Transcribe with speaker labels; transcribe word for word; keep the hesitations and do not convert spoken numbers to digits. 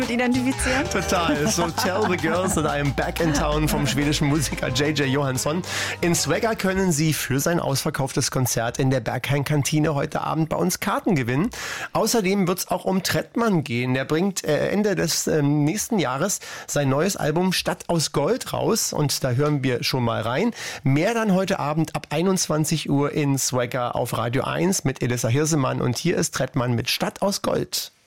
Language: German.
Speaker 1: mit identifizieren?
Speaker 2: Total. So Tell the Girls that I am back in town vom schwedischen Musiker J J Johansson. In Swagger können Sie für sein ausverkauftes Konzert in der Berghain-Kantine heute Abend bei uns Karten gewinnen. Außerdem wird es auch um Trettmann gehen. Der bringt äh, Ende des äh, nächsten Jahres sein neues Album Stadt aus Gold raus. Und da hören wir schon mal rein. Mehr dann heute Abend ab einundzwanzig Uhr in Swagger auf Radio eins mit Elissa Hirsemann. Und hier ist Trettmann mit Stadt aus Gold.